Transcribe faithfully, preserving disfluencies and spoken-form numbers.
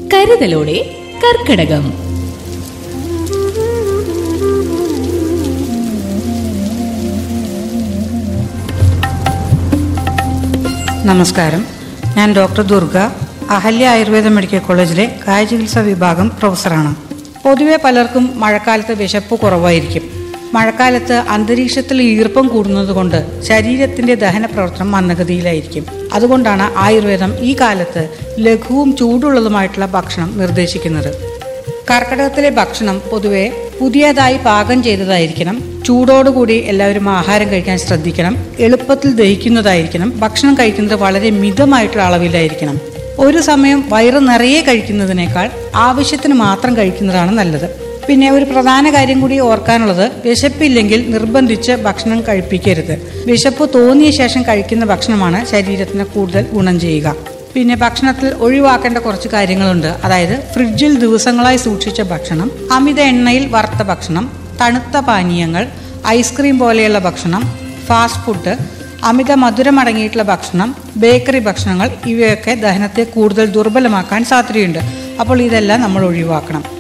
കരുതലോടെ കർക്കിടകം. നമസ്കാരം, ഞാൻ ഡോക്ടർ ദുർഗ, അഹല്യ ആയുർവേദ മെഡിക്കൽ കോളേജിലെ കായചികിത്സാ വിഭാഗം പ്രൊഫസറാണ്. പൊതുവെ പലർക്കും മഴക്കാലത്ത് വിശപ്പ് കുറവായിരിക്കും. മഴക്കാലത്ത് അന്തരീക്ഷത്തിൽ ഈർപ്പം കൂടുന്നത് കൊണ്ട് ശരീരത്തിന്റെ ദഹന പ്രവർത്തനം മന്ദഗതിയിലായിരിക്കും. അതുകൊണ്ടാണ് ആയുർവേദം ഈ കാലത്ത് ലഘുവും ചൂടുള്ളതുമായിട്ടുള്ള ഭക്ഷണം നിർദ്ദേശിക്കുന്നത്. കർക്കിടകത്തിലെ ഭക്ഷണം പൊതുവെ പുതിയതായി പാകം ചെയ്തതായിരിക്കണം. ചൂടോടുകൂടി എല്ലാവരും ആഹാരം കഴിക്കാൻ ശ്രദ്ധിക്കണം. എളുപ്പത്തിൽ ദഹിക്കുന്നതായിരിക്കണം. ഭക്ഷണം കഴിക്കുന്നത് വളരെ മിതമായിട്ടുള്ള അളവിലായിരിക്കണം. ഒരു സമയം വയറ് നിറയെ കഴിക്കുന്നതിനേക്കാൾ ആവശ്യത്തിന് മാത്രം കഴിക്കുന്നതാണ് നല്ലത്. പിന്നെ ഒരു പ്രധാന കാര്യം കൂടി ഓർക്കാനുള്ളത്, വിശപ്പില്ലെങ്കിൽ നിർബന്ധിച്ച് ഭക്ഷണം കഴിപ്പിക്കരുത്. വിശപ്പ് തോന്നിയ ശേഷം കഴിക്കുന്ന ഭക്ഷണമാണ് ശരീരത്തിന് കൂടുതൽ ഗുണം ചെയ്യുക. പിന്നെ ഭക്ഷണത്തിൽ ഒഴിവാക്കേണ്ട കുറച്ച് കാര്യങ്ങളുണ്ട്. അതായത് ഫ്രിഡ്ജിൽ ദിവസങ്ങളായി സൂക്ഷിച്ച ഭക്ഷണം, അമിത എണ്ണയിൽ വറുത്ത ഭക്ഷണം, തണുത്ത പാനീയങ്ങൾ, ഐസ്ക്രീം പോലെയുള്ള ഭക്ഷണം, ഫാസ്റ്റ് ഫുഡ്, അമിത മധുരമടങ്ങിയിട്ടുള്ള ഭക്ഷണം, ബേക്കറി ഭക്ഷണങ്ങൾ, ഇവയൊക്കെ ദഹനത്തെ കൂടുതൽ ദുർബലമാക്കാൻ സാധ്യതയുണ്ട്. അപ്പോൾ ഇതെല്ലാം നമ്മൾ ഒഴിവാക്കണം.